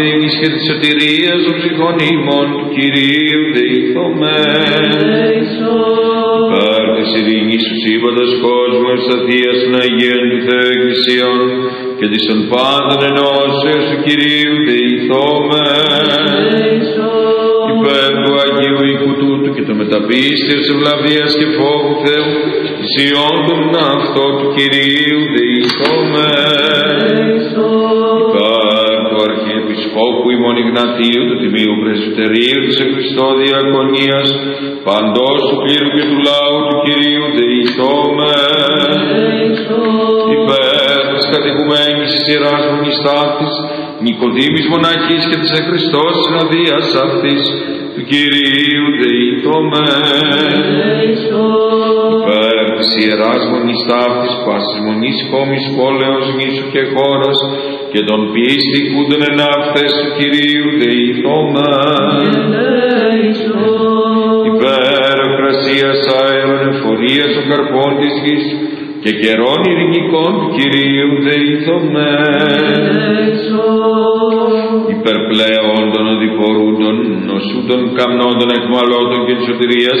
εις και της σωτηρίας των ψυχών ημών του Κυρίου δεηθωμέν. Υπέρ της ειρήνης του σύμπαντος κόσμου, ευσταθίας των Αγίων του Θεού Εκκλησιών και της των πάντων ενώσεως του Κυρίου δεηθωμέν. Υπέρ του Αγίου οίκου τούτου και το μεταπίστεως ευλαβίας και φόβου Θεού, της ιών των αυτό του Κυρίου δεηθωμέν. Υπέρ του Αρχιεπισκόπου ημών Ιγνατίου, του Τιμίου Πρεσβυτερίου της Χριστό Διακονίας, παντός του κλήρου και του λαού του Κυρίου δεηθωμέν. Υπέρ της κατοικουμένης της Ιεράς Μονής Ταύτης, Νικοδήμης Μοναχής και της Χριστός συνοδείας αυτής, του Κυρίου δεηθωμέν. Υπέρ της Ιεράς Μονής Ταύτης, πάσης μονής χώμης πόλεως, νήσου και χώρας, και των πιστικούντων εν αυτές του Κυρίου δεηθωμέν. Υπέρ ευκρασίας αέρων εφορίας των καρπών της γης και καιρών ειρηνικών του Κυρίου δεηθωμέν. Υπερπλέον των οδηπορούντων, νοσούντων, καμνόντων, εκμαλώτων και της σωτηρίας